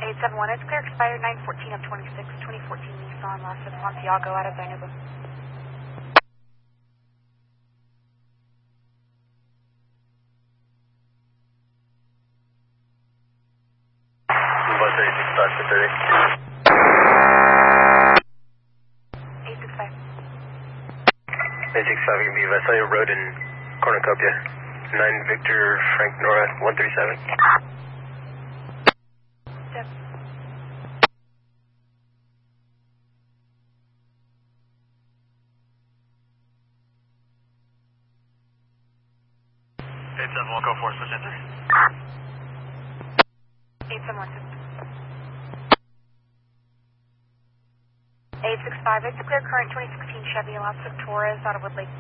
871, it's clear, expired 914 of 26, 2014 Nissan, last of Santiago out of Dynamo. Bus 865 for 30. 865. 865, you can be Visalia Road in Cornucopia. 9 Victor Frank Nora 137. Yep. Go for switch enter. 871. 865, it's a clear current 2016 Chevy, lots of Torres out of Woodlake.